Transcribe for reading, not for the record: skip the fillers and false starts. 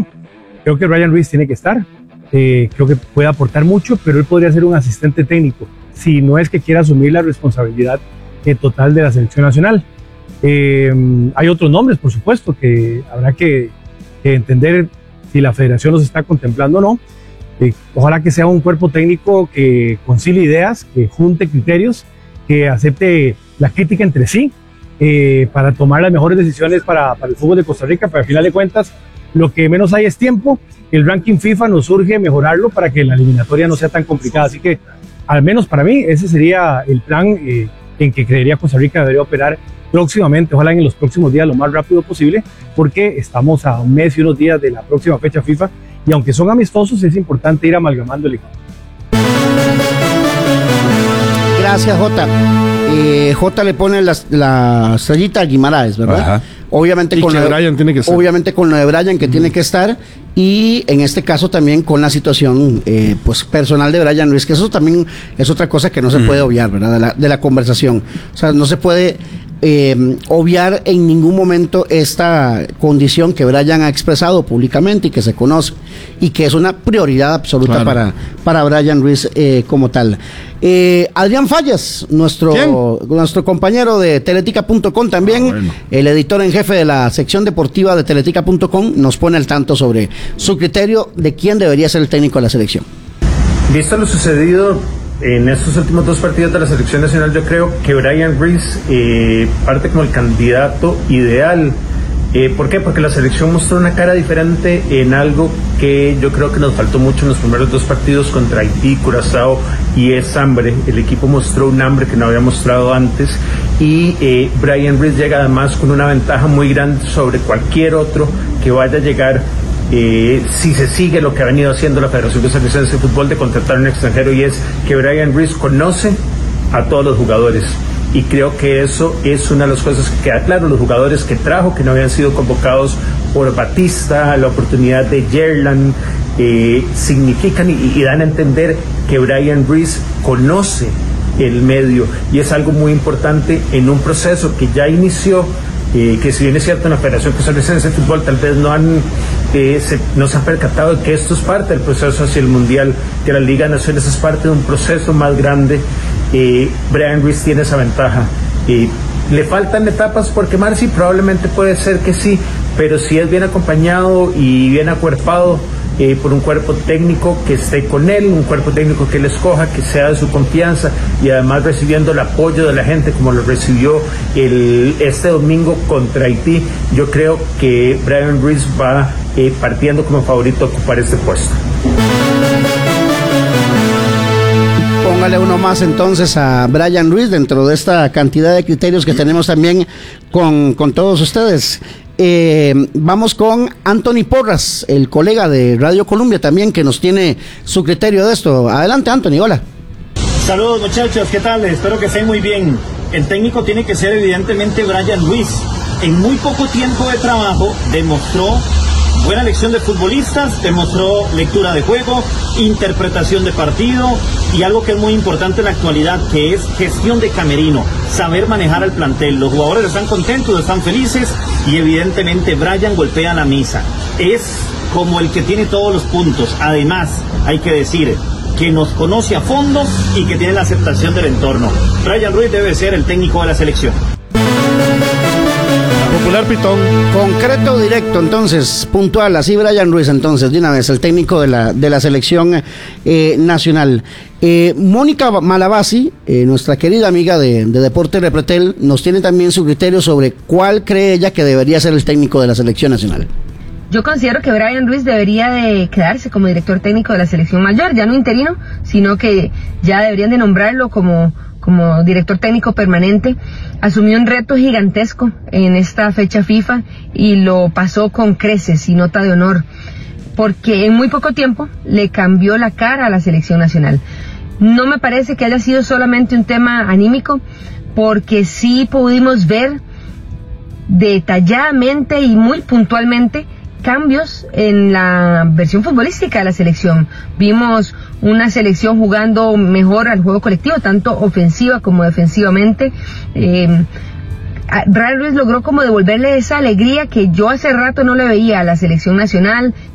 selección. Creo que Brian Ruiz tiene que estar, creo que puede aportar mucho, pero él podría ser un asistente técnico, si no es que quiera asumir la responsabilidad total de la selección nacional. Hay otros nombres, por supuesto, que habrá que entender si la federación los está contemplando o no. Ojalá que sea un cuerpo técnico que concilie ideas, que junte criterios, que acepte la crítica entre sí, para tomar las mejores decisiones para el fútbol de Costa Rica, pero al final de cuentas lo que menos hay es tiempo. El ranking FIFA nos urge mejorarlo para que la eliminatoria no sea tan complicada, así que al menos para mí ese sería el plan en que creería Costa Rica debería operar próximamente, ojalá en los próximos días lo más rápido posible, porque estamos a un mes y unos días de la próxima fecha FIFA, y aunque son amistosos es importante ir amalgamando el equipo. Gracias, Jota. Jota le pone la estrellita a Guimaraes, ¿verdad? Ajá. Obviamente con lo de Brian tiene que estar. Obviamente con lo de Brian que tiene que estar, y en este caso también con la situación pues personal de Brian Ruiz, que eso también es otra cosa que no se puede obviar, ¿verdad? De la conversación. O sea, no se puede obviar en ningún momento esta condición que Brian ha expresado públicamente y que se conoce y que es una prioridad absoluta, claro, para Brian Ruiz como tal. Adrián Fallas, nuestro compañero de Teletica.com también, bueno, el editor en jefe de la sección deportiva de Teletica.com, nos pone al tanto sobre su criterio de quién debería ser el técnico de la selección. Visto lo sucedido en estos últimos 2 partidos de la selección nacional, yo creo que Brian Ruiz parte como el candidato ideal. ¿Por qué? Porque la selección mostró una cara diferente en algo que yo creo que nos faltó mucho en los primeros 2 partidos contra Haití, Curazao, y es hambre. El equipo mostró un hambre que no había mostrado antes, y Brian Ruiz llega además con una ventaja muy grande sobre cualquier otro que vaya a llegar, si se sigue lo que ha venido haciendo la Federación Costarricense de Fútbol, de contratar a un extranjero, y es que Brian Ruiz conoce a todos los jugadores. Y creo que eso es una de las cosas que queda claro. Los jugadores que trajo, que no habían sido convocados por Batista, la oportunidad de Yerlan, significan y dan a entender que Brian Ruiz conoce el medio, y es algo muy importante en un proceso que ya inició, que si bien es cierto en la Federación Costarricense de Fútbol tal vez no se han percatado de que esto es parte del proceso hacia el Mundial, que la Liga de Naciones es parte de un proceso más grande. Brian Ruiz tiene esa ventaja. Le faltan etapas por quemar, sí, probablemente puede ser que sí, pero si es bien acompañado y bien acuerpado por un cuerpo técnico que esté con él, un cuerpo técnico que él escoja, que sea de su confianza, y además recibiendo el apoyo de la gente como lo recibió este domingo contra Haití, yo creo que Brian Ruiz va partiendo como favorito a ocupar este puesto. Póngale uno más entonces a Brian Ruiz dentro de esta cantidad de criterios que tenemos también con todos ustedes. Vamos con Anthony Porras, el colega de Radio Colombia también, que nos tiene su criterio de esto. Adelante, Anthony, hola. Saludos, muchachos, ¿qué tal? Espero que estén muy bien. El técnico tiene que ser evidentemente Brian Ruiz. En muy poco tiempo de trabajo demostró buena elección de futbolistas, demostró lectura de juego, interpretación de partido, y algo que es muy importante en la actualidad, que es gestión de camerino, saber manejar al plantel. Los jugadores están contentos, están felices, y evidentemente Brian golpea la mesa. Es como el que tiene todos los puntos. Además, hay que decir que nos conoce a fondo y que tiene la aceptación del entorno. Brian Ruiz debe ser el técnico de la selección. Popular Pitón. Concreto, directo, entonces, puntual, así Brian Ruiz, entonces, de una vez, el técnico de la selección nacional. Mónica Malabasi, nuestra querida amiga de Deporte Repretel, nos tiene también su criterio sobre cuál cree ella que debería ser el técnico de la selección nacional. Yo considero que Brian Ruiz debería de quedarse como director técnico de la selección mayor, ya no interino, sino que ya deberían de nombrarlo como director técnico permanente. Asumió un reto gigantesco en esta fecha FIFA y lo pasó con creces y nota de honor, porque en muy poco tiempo le cambió la cara a la selección nacional. No me parece que haya sido solamente un tema anímico, porque sí pudimos ver detalladamente y muy puntualmente cambios en la versión futbolística de la selección. Vimos una selección jugando mejor al juego colectivo, tanto ofensiva como defensivamente. Brian Ruiz logró como devolverle esa alegría que yo hace rato no le veía a la selección nacional.